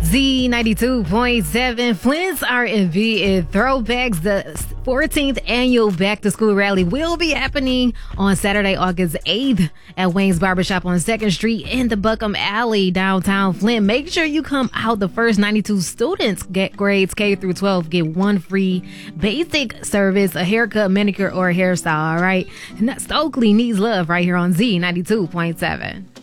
Z92.7 Flint's R&B and Throwbacks. The 14th annual Back to School Rally will be happening on Saturday, August 8th at Wayne's Barbershop on 2nd Street in the Buckham Alley, downtown Flint. Make sure you come out. The first 92 students get grades K through 12 get one free basic service, a haircut, manicure, or a hairstyle, all right? And Stokely needs love right here on Z92.7.